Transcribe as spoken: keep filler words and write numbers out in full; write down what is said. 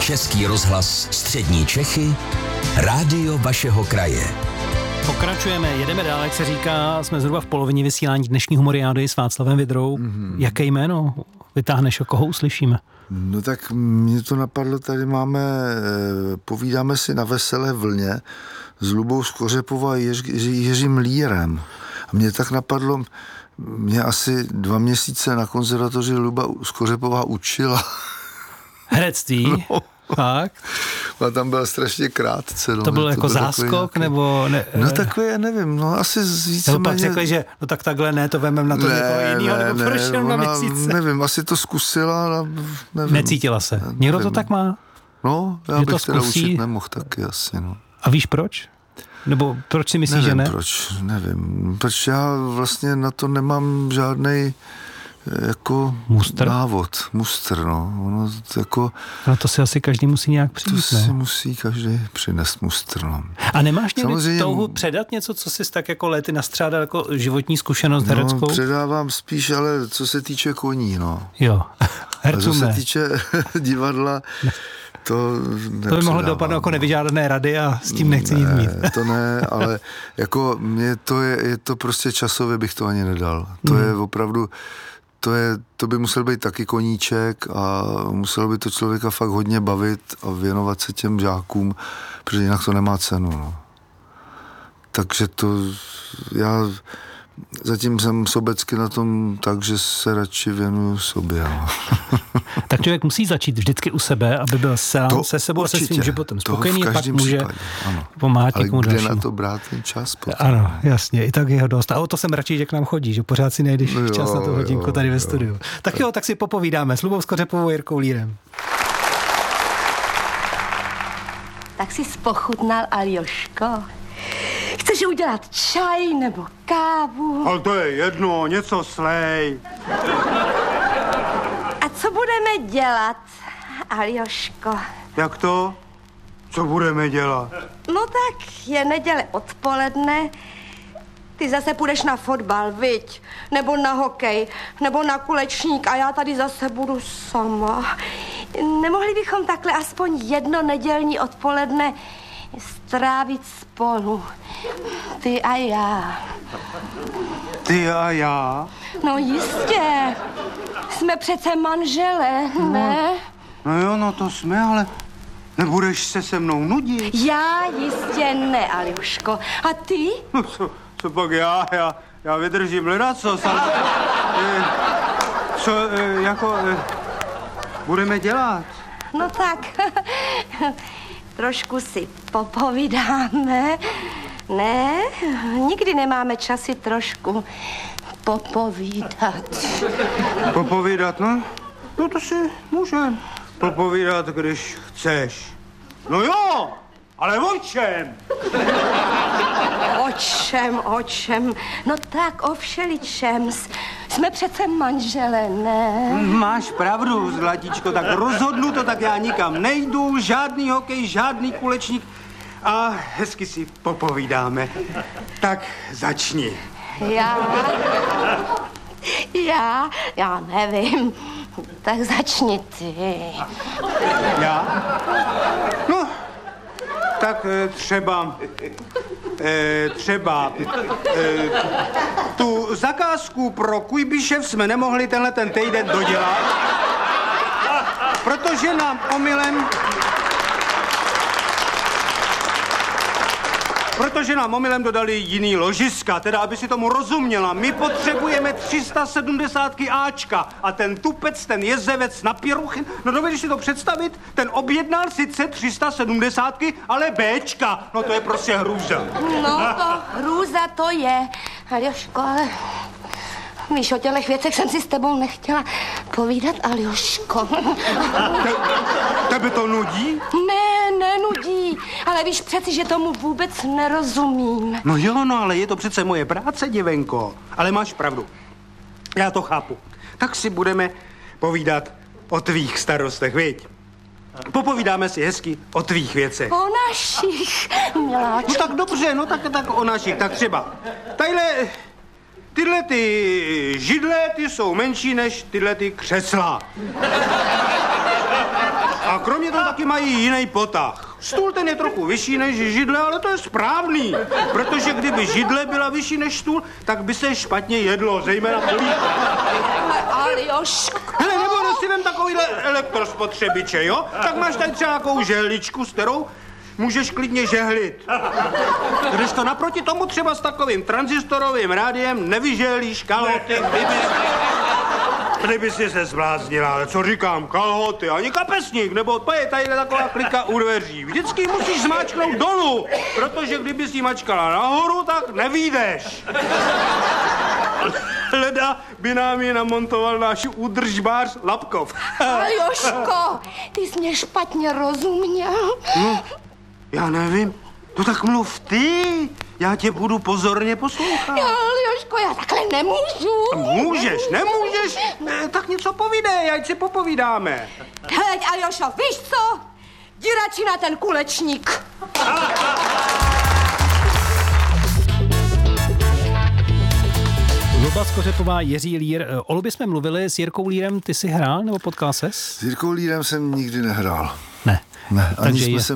Český rozhlas Střední Čechy, rádio vašeho kraje. Pokračujeme, jedeme dál, jak se říká, jsme zhruba v polovině vysílání dnešní humoriády s Václavem Vidrou. Mm-hmm. Jaké jméno vytáhneš, o koho uslyšíme? No tak mě to napadlo, tady máme, povídáme si na Veselé vlně s Lubou Skořepovou a Jiří, Jiřím Lírem. A mě tak napadlo, mě asi dva měsíce na konzervatoři Luba Skořepová učila. Herectví? No. Fakt? A tam byla strašně krátce. No, to byl to jako byl záskok, nějaký... nebo... Ne, no takový, já nevím, no asi více nebo pak méně... řekli, že no tak takhle ne, to vemem na to ne, někoho jiného, nebo ne, proč jenom na měsíce? Nevím, asi to zkusila, nevím. Necítila se. Někdo nevím. To tak má? No, já že bych teda zkusí... učit nemohl taky asi, no. A víš proč? Nebo proč si myslíš, nevím, že ne? proč, nevím. Proč já vlastně na to nemám žádnej jako mustr? návod, mustr, no. Ono jako... No to si asi každý musí nějak přijít, To ne? si musí každý přinést mustr, no. A nemáš někdy Samozřejmě... touhu předat něco, co jsi tak jako léty nastřádal jako životní zkušenost no, hereckou? předávám spíš, ale co se týče koní, no. Jo, hercům co ne. se týče divadla, to To by mohlo dopadnout jako nevyžádané rady a s tím nechci ne, nic mít. to ne, ale jako mě to je, je to prostě časově bych to ani nedal. To hmm. je opravdu, to je, to by musel být taky koníček a muselo by to člověka fakt hodně bavit a věnovat se těm žákům, protože jinak to nemá cenu, no. Takže to, já zatím jsem sobecky na tom tak, že se radši věnuju sobě. No. Tak člověk musí začít vždycky u sebe, aby byl sám to se sebou určitě, a se svým životem spokojený, pak může pomáhat někomu dalšímu. Ale kde na to brát ten čas potom? Ano, jasně, i tak jeho dost. A o to jsem radši, že k nám chodí, že pořád si nejdeš no čas na to hodinku jo, tady jo. ve studiu. Tak jo, tak si popovídáme s Lubou Skořepovou a Jirkou Lírem. Tak si spochutnal, Aljoško. Chceš udělat čaj nebo kávu? Ale to je jedno, něco slej. A co budeme dělat, Aljoško? Jak to? Co budeme dělat? No tak, je neděle odpoledne. Ty zase půjdeš na fotbal, viď? Nebo na hokej, nebo na kulečník a já tady zase budu sama. Nemohli bychom takhle aspoň jedno nedělní odpoledne strávit spolu. Ty a já. Ty a já? No jistě. Jsme přece manželé, ne? No, no jo, no to jsme, ale nebudeš se se mnou nudit? Já jistě ne, Aljuško. A ty? No co, co pak já? Já, já vydržím ledacos, ale... E, co, e, jako... E, budeme dělat? No tak... Trošku si popovídáme. Ne, nikdy nemáme časy trošku popovídat. Popovídat, no? No to si můžem popovídat, když chceš. No jo, ale o čem? O čem, o čem? No tak o všeličem. Jsme přece manželé, ne? Máš pravdu, zlatíčko, tak rozhodnu to, tak já nikam nejdu, žádný hokej, žádný kulečník a hezky si popovídáme. Tak začni. Já? Já? Já nevím. Tak začni ty. Já? No, tak třeba... Třeba tu zakázku pro Kujbišev jsme nemohli tenhle ten týden dodělat, protože nám omylem protože nám omylem dodali jiný ložiska, teda aby si tomu rozuměla. My potřebujeme tři sta sedmdesát Ačka a ten tupec, ten jezevec na Pěruchin, no dovedeš si to představit, ten objednal sice tři sta sedmdesát, ale Bčka, no to je prostě hrůza. No to hrůza to je, Aljoško, ale víš, o těchto věcech jsem si s tebou nechtěla povídat, Aljoško. Te, tebe to nudí? Ne, nenudí, ale víš přeci, že tomu vůbec nerozumím. No jo, no ale je to přece moje práce, děvenko. Ale máš pravdu, já to chápu. Tak si budeme povídat o tvých starostech, viď? Popovídáme si hezky o tvých věcech. O našich, miláčku. No tak dobře, no tak, tak o našich, tak třeba. Tadyhle... Tyhle ty židle, ty jsou menší než tyhle ty křesla. A kromě toho taky mají jiný potah. Stůl ten je trochu vyšší než židle, ale to je správný. Protože kdyby židle byla vyšší než stůl, tak by se špatně jedlo, zejména polívka. Ale Aljoško. Hele, nebo si vem takovýhle elektrospotřebiče, jo? Tak máš tady třeba nějakou žehličku, s kterou můžeš klidně žehlit. Když to naproti tomu třeba s takovým transistorovým rádiem nevyžehlíš kalhoty, kdyby... Kdyby si se zbláznila, ale co říkám, kalhoty, ani kapesník, nebo to je tady taková klika u dveří. Vždycky musíš zmáčknout dolů, protože kdyby si mačkala nahoru, tak nevídeš. Leda by nám je namontoval náš údržbář Lapkov. Aljoško, ty jsi mě špatně rozuměl. No, já nevím. No tak mluv ty, já tě budu pozorně poslouchat. Jo, Aljoško, já takhle nemůžu. Můžeš, nemůžeš? Ne, tak něco povídej, ať si popovídáme. Hleď, Aljošo, víš co? Jdi radši na ten kulečník. Luba Skořepová, Jiří Lír. O Lubě jsme mluvili, s Jirkou Lírem ty jsi hrál nebo potkal ses? S Jirkou Lírem jsem nikdy nehrál. Ne. Ne, ani Takže jsme je... se